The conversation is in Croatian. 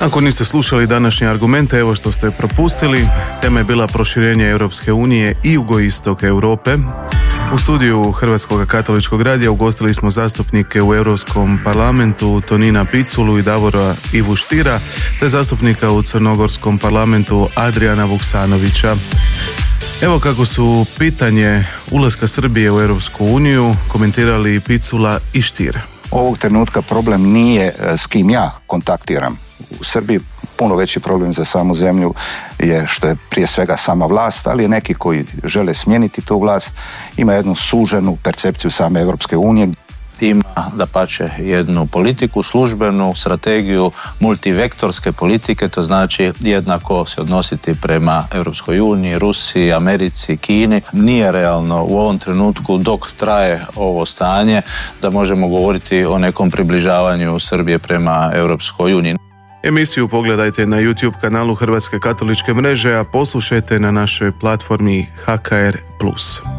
Ako niste slušali današnje argumente, evo što ste propustili. Tema je bila proširenje Europske unije i jugoistok Europe. U studiju Hrvatskog katoličkog radija ugostili smo zastupnike u Europskom parlamentu Tonina Piculu i Davora Ivu Štira, te zastupnika u Crnogorskom parlamentu Adriana Vuksanovića. Evo kako su pitanje ulaska Srbije u Europsku uniju komentirali Picula i Štir. Ovog trenutka problem nije s kim ja kontaktiram. U Srbiji puno veći problem za samu zemlju je što je prije svega sama vlast, ali je neki koji žele smijeniti tu vlast, ima jednu suženu percepciju same Europske unije. Ima dapače jednu politiku, službenu strategiju multivektorske politike, to znači jednako se odnositi prema Europskoj uniji, Rusiji, Americi, Kini. Nije realno u ovom trenutku dok traje ovo stanje da možemo govoriti o nekom približavanju Srbije prema Europskoj uniji. Emisiju pogledajte na YouTube kanalu Hrvatske katoličke mreže, a poslušajte na našoj platformi HKR+.